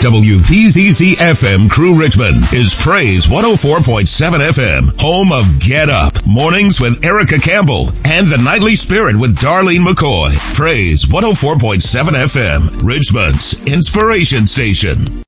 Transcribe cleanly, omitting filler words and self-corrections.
WPZZ FM Crew Richmond is Praise 104.7 FM, home of Get Up, Mornings with Erica Campbell, and The Nightly Spirit with Darlene McCoy. Praise 104.7 FM, Richmond's inspiration station.